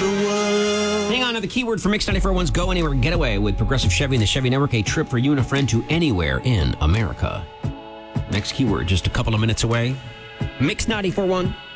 the world. Hang on to the keyword for Mix 94.1's Go Anywhere Getaway with Progressive Chevy and the Chevy Network. A trip for you and a friend to anywhere in America. Next keyword, just a couple of minutes away. Mix 94.1.